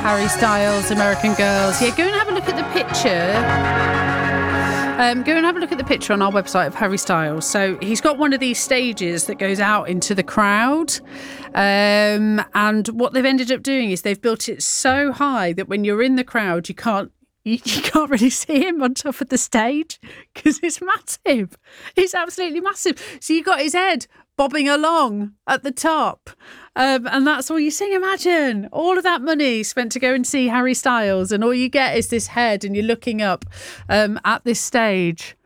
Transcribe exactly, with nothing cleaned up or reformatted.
Harry Styles, American Girls. Yeah, go and have a look at the picture. Um, go and have a look at the picture on our website of Harry Styles. So he's got one of these stages that goes out into the crowd. Um, and what they've ended up doing is they've built it so high that when you're in the crowd, you can't You, you can't really see him on top of the stage because it's massive. It's absolutely massive. So you've got his head bobbing along at the top. Um, and that's all you see. Imagine all of that money spent to go and see Harry Styles, and all you get is this head, and you're looking up um, at this stage.